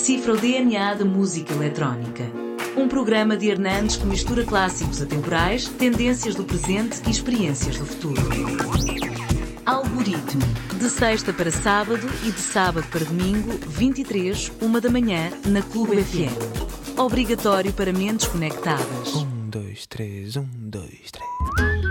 decifra o DNA da música eletrónica. Um programa de Hernandes que mistura clássicos atemporais, tendências do presente e experiências do futuro. Algoritmo. De sexta para sábado e de sábado para domingo, 23, 1 da manhã, na Clube FM. Obrigatório para mentes conectadas. 1, 2, 3, 1, 2, 3.